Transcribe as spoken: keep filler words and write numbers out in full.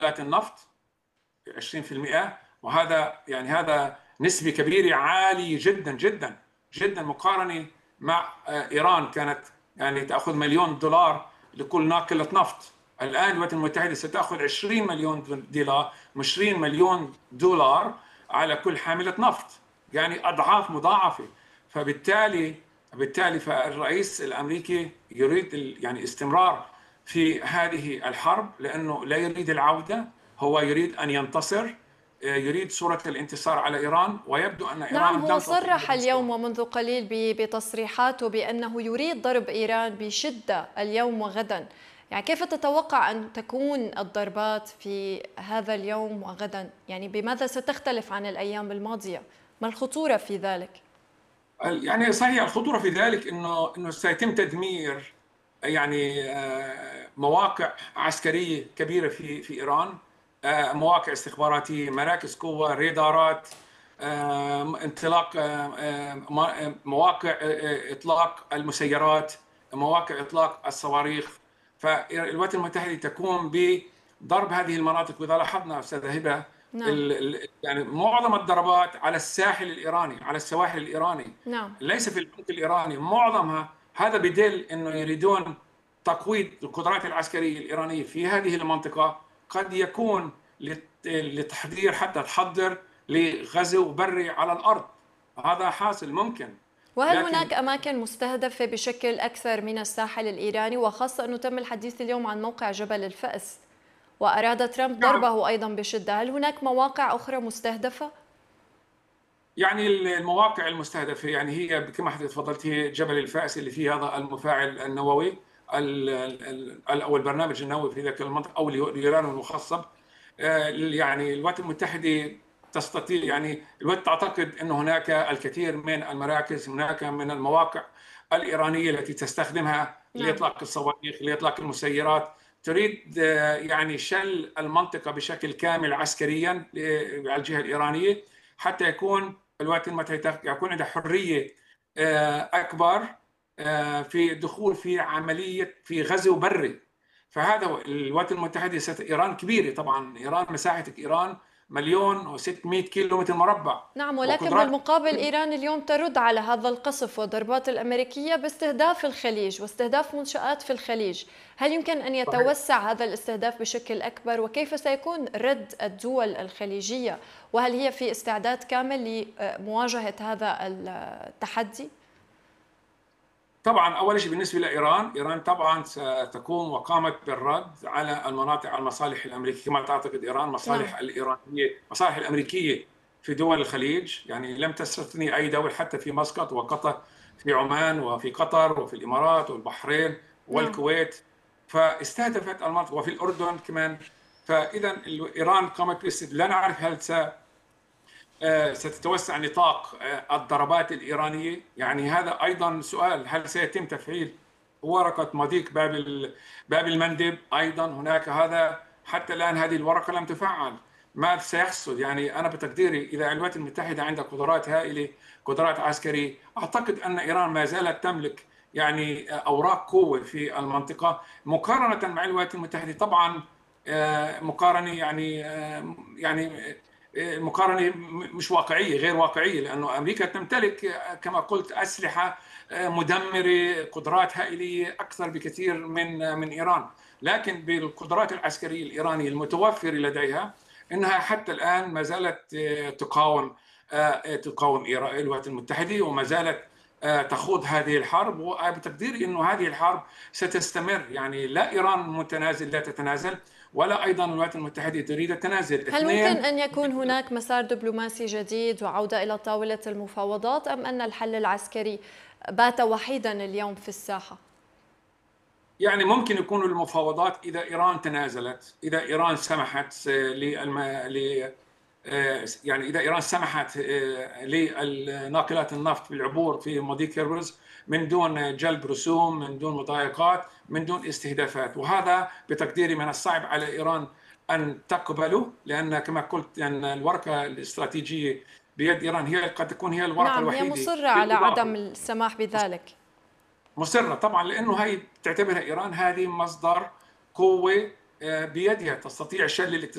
النفط عشرين بالمئة، وهذا يعني هذا نسبة كبيرة عالية جدا جدا جدا مقارنة مع إيران كانت يعني تأخذ مليون دولار لكل ناقلة نفط. الآن الولايات المتحدة ستأخذ عشرين مليون دولار عشرين مليون دولار على كل حاملة نفط، يعني أضعاف مضاعفة. فبالتالي بالتالي فالرئيس الأمريكي يريد يعني استمرار في هذه الحرب، لأنه لا يريد العودة، هو يريد أن ينتصر، يريد صورة الانتصار على إيران، ويبدو أن إيران نعم، لم هو تطيع صرح بالنسبة. اليوم ومنذ قليل بتصريحاته بأنه يريد ضرب إيران بشدة اليوم وغدا. يعني كيف تتوقع أن تكون الضربات في هذا اليوم وغدا؟ يعني بماذا ستختلف عن الأيام الماضية؟ ما الخطورة في ذلك؟ يعني صحيح الخطورة في ذلك أنه أنه سيتم تدمير يعني مواقع عسكرية كبيرة في في إيران، مواقع استخباراتية، مراكز قوة، رادارات، انطلاق مواقع إطلاق المسيرات، مواقع إطلاق الصواريخ. فالولايات المتحدة تقوم بضرب هذه المناطق. وإذا لاحظنا أستاذ هبة، نعم. يعني معظم الضربات على الساحل الإيراني، على السواحل الإيراني، نعم. ليس في العمق الإيراني معظمها. هذا بدل أنه يريدون تقويض القدرات العسكرية الإيرانية في هذه المنطقة، قد يكون لتحضير حتى تحضر لغزو بري على الأرض. هذا حاصل ممكن. وهل لكن هناك أماكن مستهدفة بشكل أكثر من الساحل الإيراني، وخاصة أنه تم الحديث اليوم عن موقع جبل الفأس وأراد ترامب ضربه أيضا بشدة؟ هل هناك مواقع أخرى مستهدفة؟ يعني المواقع المستهدفة يعني هي كما حضرتك تفضلت، هي جبل الفأس اللي فيه هذا المفاعل النووي أو البرنامج النووي في ذاك المنطقة، أو اليورانيوم المخصب. يعني الولايات المتحدة تستطيع، يعني الولايات تعتقد أن هناك الكثير من المراكز، هناك من المواقع الإيرانية التي تستخدمها نعم. لإطلاق الصواريخ، لإطلاق المسيرات. تريد يعني شل المنطقة بشكل كامل عسكريا على الجهة الإيرانية، حتى يكون الولايات المتحدة يكون عندها حرية أكبر في الدخول في عملية في غزو بري. فهذا هو الولايات المتحدة. إيران كبيرة طبعا، إيران مساحة إيران مليون وستمئة كيلو متر مربع. نعم، ولكن وقدرات بالمقابل إيران اليوم ترد على هذا القصف والضربات الأمريكية باستهداف الخليج واستهداف منشآت في الخليج. هل يمكن أن يتوسع هذا الاستهداف بشكل أكبر؟ وكيف سيكون رد الدول الخليجية؟ وهل هي في استعداد كامل لمواجهة هذا التحدي؟ طبعا أول شيء بالنسبة لإيران، إيران طبعا ستقوم وقامت بالرد على المناطق، المصالح الأمريكية كما تعتقد إيران. مصالح نعم. الإيرانية، مصالح الأمريكية في دول الخليج، يعني لم تستثني أي دولة، حتى في مسقط وقطر، في عمان وفي قطر وفي الإمارات والبحرين نعم. والكويت. فاستهدفت المنطقة، وفي الأردن كمان. فإذا إيران قامت باستهداف. لا نعرف هل ستتوسع نطاق الضربات الإيرانية، يعني هذا أيضا سؤال. هل سيتم تفعيل ورقة مضيق باب باب المندب أيضا هناك؟ هذا حتى الآن هذه الورقة لم تفعل. ما سيحصل؟ يعني أنا بتقديري إذا الولايات المتحدة عندها قدرات هائلة، قدرات عسكرية، أعتقد أن إيران ما زالت تملك يعني أوراق قوة في المنطقة مقارنة مع الولايات المتحدة. طبعا مقارنة يعني يعني مقارنة مش واقعية، غير واقعية، لأنه أمريكا تمتلك كما قلت أسلحة مدمرة، قدرات هائلة أكثر بكثير من من إيران. لكن بالقدرات العسكرية الإيرانية المتوفرة لديها، إنها حتى الآن ما زالت تقاوم تقاوم الولايات المتحدة، وما زالت تخوض هذه الحرب. وبتقديري أنه هذه الحرب ستستمر، يعني لا إيران متنازل لا تتنازل، ولا أيضا الولايات المتحدة تريد التنازل. هل ممكن أن يكون هناك مسار دبلوماسي جديد وعودة إلى طاولة المفاوضات، أم أن الحل العسكري بات وحيدا اليوم في الساحة؟ يعني ممكن يكون المفاوضات إذا إيران تنازلت، إذا إيران سمحت للم... ل... يعني إذا إيران سمحت لناقلات النفط بالعبور في مضيق هرمز من دون جلب رسوم، من دون مضايقات، من دون استهدافات. وهذا بتقديري من الصعب على إيران أن تقبله، لأن كما قلت أن الورقة الاستراتيجية بيد إيران هي قد تكون هي الورقة نعم، هي الوحيدة. مصرة على عدم السماح بذلك. مصرة طبعا، لأنه هي تعتبرها إيران هذه مصدر قوة بيدها، تستطيع شل الاقتصاد